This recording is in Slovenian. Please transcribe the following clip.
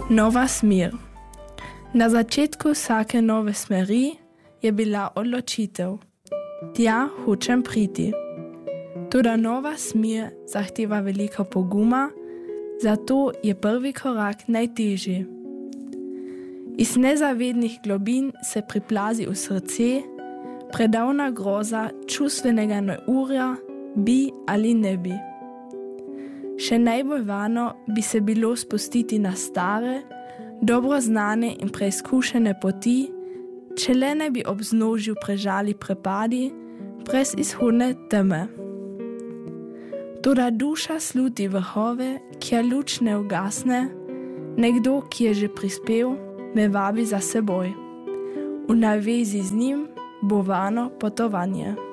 Nova smer. Na začetku vsake nove smeri je bila odločitev. Tja hočem priti. Toda nova smer zahteva veliko poguma, zato je prvi korak najtežji. Iz nezavednih globin se priplazi v srce predavna groza čustvenega neurja, bi ali ne bi. Še najbolj vano bi se bilo spustiti na stare, dobro znane in preizkušene poti, če le ne bi ob vznožju prežali prepadi brez izhodne teme. Toda duša sluti vrhove, kjer luč ne ugasne, nekdo, ki je že prispel, me vabi za seboj. V navezi z njim bo vano potovanje.